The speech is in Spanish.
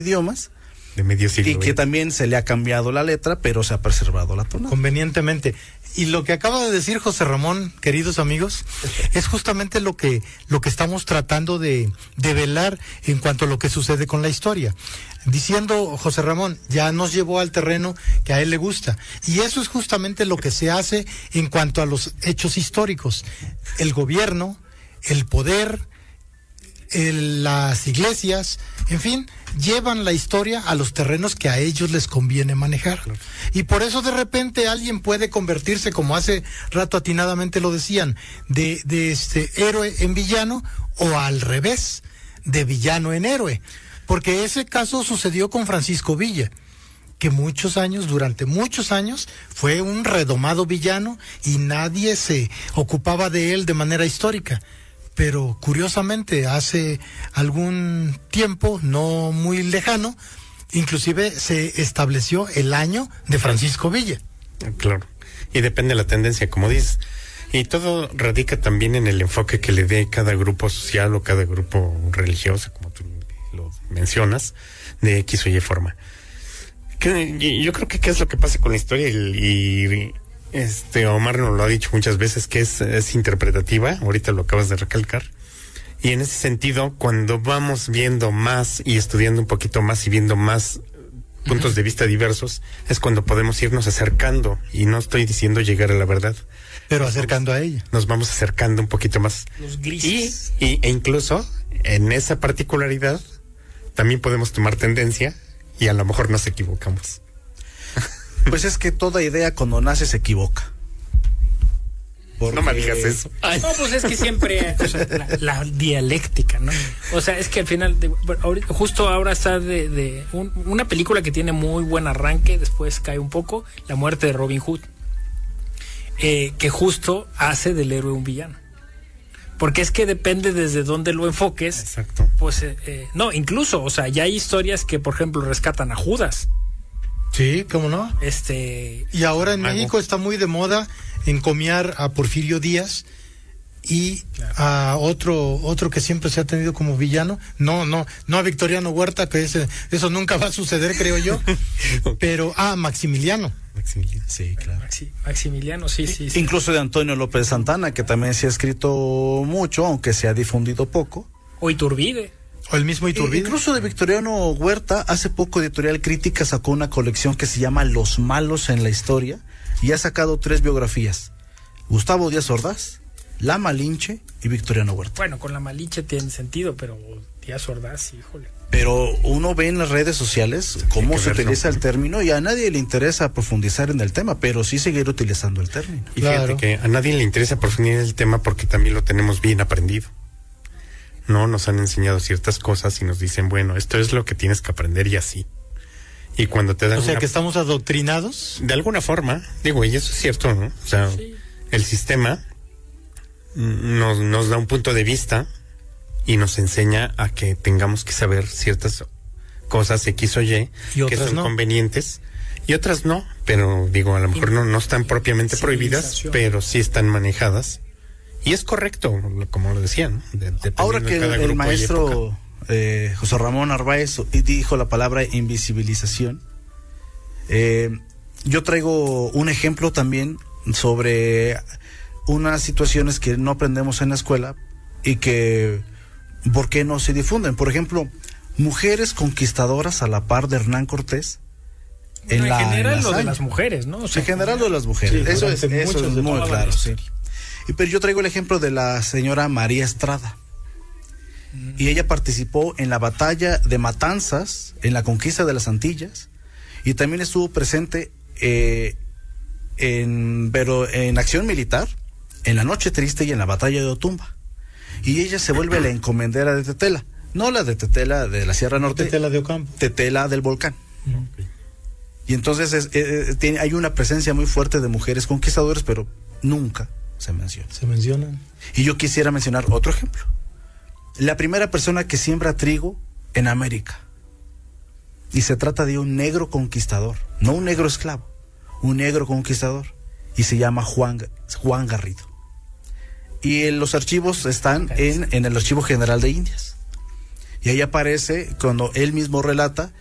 idiomas. De medio siglo. Y que también se le ha cambiado la letra, pero se ha preservado la tonada. Convenientemente. Y lo que acaba de decir José Ramón, queridos amigos, es justamente lo que estamos tratando de velar en cuanto a lo que sucede con la historia. Diciendo José Ramón, ya nos llevó al terreno que a él le gusta. Y eso es justamente lo que se hace en cuanto a los hechos históricos. El gobierno, el poder, las iglesias, en fin, llevan la historia a los terrenos que a ellos les conviene manejar. Claro. Y por eso de repente alguien puede convertirse, como hace rato atinadamente lo decían, de héroe en villano, o al revés, de villano en héroe. Porque ese caso sucedió con Francisco Villa, que durante muchos años, fue un redomado villano y nadie se ocupaba de él de manera histórica. Pero curiosamente hace algún tiempo, no muy lejano, inclusive se estableció el año de Francisco Villa. Claro, y depende de la tendencia, como dices. Y todo radica también en el enfoque que le dé cada grupo social o cada grupo religioso, como tú lo mencionas, de X o Y forma. Yo creo que qué es lo que pasa con la historia y Omar nos lo ha dicho muchas veces, que es interpretativa, ahorita lo acabas de recalcar, y en ese sentido, cuando vamos viendo más y estudiando un poquito más y viendo más puntos de vista diversos, es cuando podemos irnos acercando, y no estoy diciendo llegar a la verdad, pero acercando a ella. Nos vamos acercando un poquito más. Los grises. E incluso, en esa particularidad, también podemos tomar tendencia, y a lo mejor nos equivocamos. Pues es que toda idea cuando nace se equivoca. Porque... No me digas eso. No, pues es que siempre, o sea, la dialéctica, ¿no? O sea, es que al final, justo ahora está una película que tiene muy buen arranque, después cae un poco, La muerte de Robin Hood, que justo hace del héroe un villano. Porque es que depende desde dónde lo enfoques. Exacto. Pues, no, incluso, o sea, ya hay historias que, por ejemplo, rescatan a Judas. Sí, ¿cómo no? Y ahora en México está muy de moda encomiar a Porfirio Díaz y a otro que siempre se ha tenido como villano. No a Victoriano Huerta, que eso nunca va a suceder, creo yo. Pero Maximiliano. Sí, claro. Maximiliano, sí. Incluso de Antonio López Santana, que también se ha escrito mucho, aunque se ha difundido poco. O Iturbide. O el mismo Iturbide. Incluso de Victoriano Huerta, hace poco Editorial Crítica sacó una colección que se llama Los Malos en la Historia, y ha sacado 3 biografías: Gustavo Díaz Ordaz, La Malinche y Victoriano Huerta. Bueno, con La Malinche tiene sentido, pero Díaz Ordaz, híjole. Pero uno ve en las redes sociales cómo se utiliza el término, y a nadie le interesa profundizar en el tema, pero sí seguir utilizando el término. Y fíjate que a nadie le interesa profundizar en el tema porque también lo tenemos bien aprendido. No, nos han enseñado ciertas cosas y nos dicen, bueno, esto es lo que tienes que aprender y así. Y cuando te dan... O sea, que estamos adoctrinados. De alguna forma, digo, y eso es cierto, ¿no? O sea, sí. El sistema nos da un punto de vista y nos enseña a que tengamos que saber ciertas cosas X o Y que son convenientes, y otras no, pero digo, a lo mejor no están propiamente prohibidas, pero sí están manejadas. Y es correcto, como lo decían. Ahora que el maestro José Ramón Narváez dijo la palabra invisibilización, yo traigo un ejemplo también sobre unas situaciones que no aprendemos en la escuela y que, ¿por qué no se difunden? Por ejemplo, mujeres conquistadoras a la par de Hernán Cortés. En general lo de las mujeres, ¿no? O sea, en general lo de las mujeres. Sí, eso es muy claro, sí. Pero yo traigo el ejemplo de la señora María Estrada. Y ella participó en la batalla de Matanzas, en la conquista de las Antillas, y también estuvo presente pero en acción militar, en la Noche Triste y en la batalla de Otumba. Y ella se vuelve la encomendera de Tetela, no la de Tetela de la Sierra Norte, Tetela de Ocampo, Tetela del volcán. Y entonces hay una presencia muy fuerte de mujeres conquistadoras, pero nunca se mencionan. Y yo quisiera mencionar otro ejemplo. La primera persona que siembra trigo en América. Y se trata de un negro conquistador, no un negro esclavo, un negro conquistador. Y se llama Juan Garrido. Y los archivos están en el Archivo General de Indias. Y ahí aparece, cuando él mismo relata,